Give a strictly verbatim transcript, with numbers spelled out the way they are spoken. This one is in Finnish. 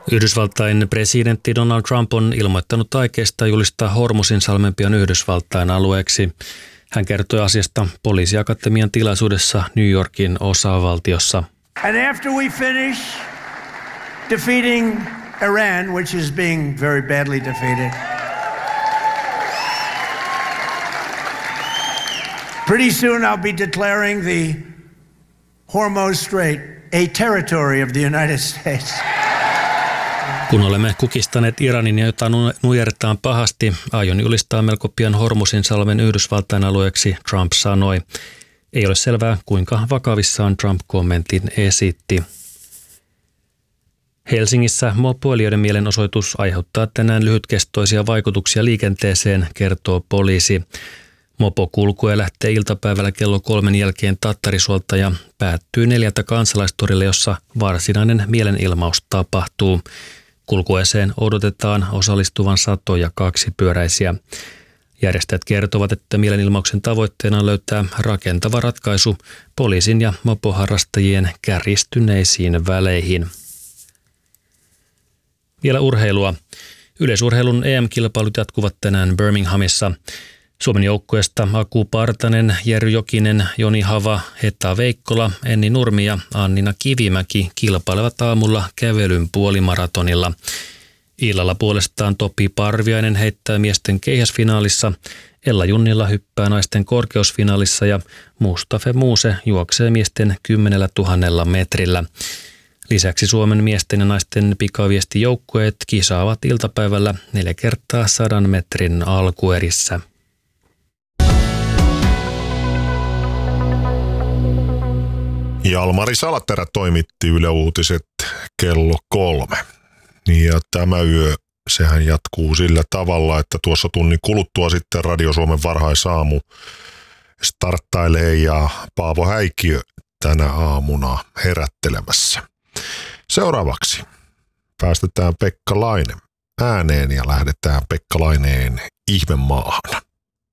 Yhdysvaltain presidentti Donald Trump on ilmoittanut aikeista julistaa Hormuzinsalmen pian Yhdysvaltain alueeksi. Hän kertoi asiasta poliisiakatemian tilaisuudessa New Yorkin osavaltiossa. And after we finish defeating Iran, which is being very badly defeated, pretty soon I'll be declaring the Hormuz Strait a territory of the United States. Kun olemme kukistaneet Iranin, jota nujertaan pahasti, aion julistaa melko pian Hormuzinsalmen Yhdysvaltain alueeksi, Trump sanoi. Ei ole selvää, kuinka vakavissaan Trump kommentin esitti. Helsingissä mopoilijoiden mielenosoitus aiheuttaa tänään lyhytkestoisia vaikutuksia liikenteeseen, kertoo poliisi. Mopo kulkue lähtee iltapäivällä kello kolmen jälkeen Tattarisuolta ja päättyy neljältä Kansalaistorille, jossa varsinainen mielenilmaus tapahtuu. Kulkueeseen odotetaan osallistuvan satoja kaksipyöräisiä. Järjestäjät kertovat, että mielenilmauksen tavoitteena on löytää rakentava ratkaisu poliisin ja mopoharrastajien kärjistyneisiin väleihin. Vielä urheilua. Yleisurheilun E M-kilpailut jatkuvat tänään Birminghamissa. Suomen joukkueesta Aku Partanen, Jerry Jokinen, Joni Hava, Hetta Veikkola, Enni Nurmi ja Annina Kivimäki kilpailevat aamulla kävelyn puolimaratonilla. Illalla puolestaan Topi Parviainen heittää miesten keihäsfinaalissa, Ella Junnila hyppää naisten korkeusfinaalissa ja Mustafa Muuse juoksee miesten kymmenellä tuhannella metrillä. Lisäksi Suomen miesten ja naisten pikaviestijoukkueet kisaavat iltapäivällä neljä kertaa sadan metrin alkuerissä. Jalmari Salaterä toimitti Yle Uutiset kello kolme. Ja tämä yö, sehän jatkuu sillä tavalla, että tuossa tunnin kuluttua sitten Radio Suomen varhaisaamu starttailee ja Paavo Häikiö tänä aamuna herättelemässä. Seuraavaksi päästetään Pekka Laine ääneen ja lähdetään Pekka Laineen Ihmemaahan.